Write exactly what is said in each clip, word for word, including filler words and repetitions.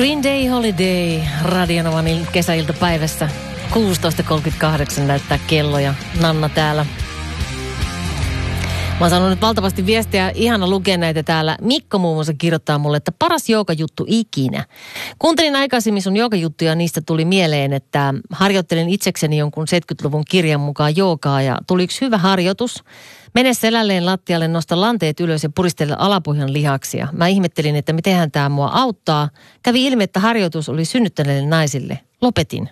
Green Day Holiday Radionovan kesäiltapäivässä. kuusitoista kolmekymmentäkahdeksan näyttää kello ja Nanna täällä. Mä oon saanut nyt valtavasti viestiä, ihana lukea näitä täällä. Mikko muun muassa kirjoittaa mulle, että paras joogajuttu ikinä. Kuuntelin aikaisemmin sun joogajuttuja ja niistä tuli mieleen, että harjoittelin itsekseni jonkun seitsemänkymmentäluvun kirjan mukaan joogaa ja tuli yksi hyvä harjoitus. Mene selälleen lattialle, nosta lanteet ylös ja puristele alapohjan lihaksia. Mä ihmettelin, että mitenhän tämä mua auttaa. Kävi ilmi, että harjoitus oli synnyttäneille naisille. Lopetin.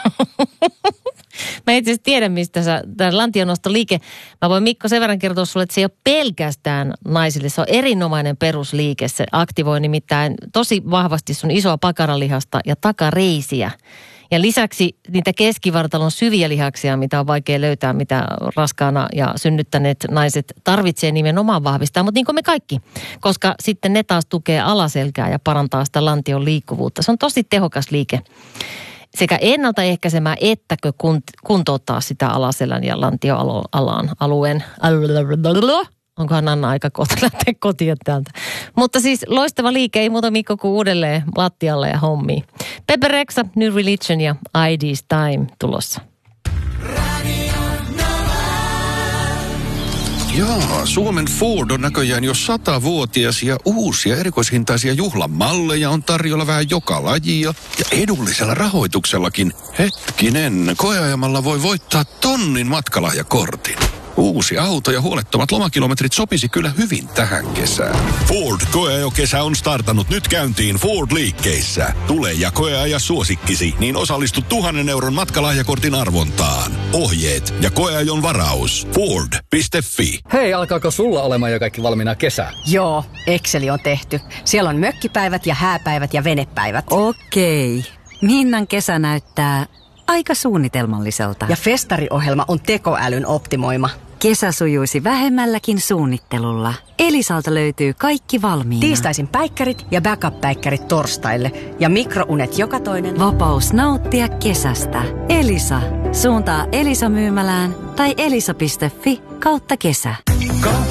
Mä itse asiassa tiedän, mistä sä, tämä lantionostoliike, mä voin Mikko sen verran kertoa sulle, että se ei ole pelkästään naisille, se on erinomainen perusliike. Se aktivoi nimittäin tosi vahvasti sun isoa pakaralihasta ja takareisiä. Ja lisäksi niitä keskivartalon syviä lihaksia, mitä on vaikea löytää, mitä raskaana ja synnyttäneet naiset tarvitsee nimenomaan vahvistaa, mutta niin kuin me kaikki, koska sitten ne taas tukee alaselkää ja parantaa sitä lantion liikkuvuutta. Se on tosi tehokas liike. Sekä ennaltaehkäisemään ettäkö kuntouttaa sitä alaselän ja lantioalan alueen. Onkohan Anna aika kohta lähteä kotiin täältä. Mutta siis loistava liike, ei muuta Mikko kuin uudelleen lattialle ja hommiin. Pepe Rexha, New Religion ja I D's Time tulossa. Jaa, Suomen Ford on näköjään jo satavuotias ja uusia erikoishintaisia juhlamalleja on tarjolla vähän joka lajia ja edullisella rahoituksellakin. Hetkinen, koeajamalla voi voittaa tonnin matkalahjakortin. Uusi auto ja huolettomat lomakilometrit sopisi kyllä hyvin tähän kesään. Ford koeajokesä on startannut nyt käyntiin Ford-liikkeissä. Tule ja koeaja suosikkisi, niin osallistu tuhannen euron matkalahjakortin arvontaan. Ohjeet ja koeajon varaus. Ford piste fi. Hei, alkaako sulla olemaan jo kaikki valmiina kesää? Joo, Exceli on tehty. Siellä on mökkipäivät ja hääpäivät ja venepäivät. Okei. Minnan kesä näyttää aika suunnitelmalliselta. Ja festariohjelma on tekoälyn optimoima. Kesä sujuisi vähemmälläkin suunnittelulla. Elisalta löytyy kaikki valmiina. Tiistaisin päikkärit ja backup-päikkärit torstaille. Ja mikrounet joka toinen. Vapaus nauttia kesästä. Elisa. Suuntaa Elisa myymälään tai elisa piste fi kautta kesä.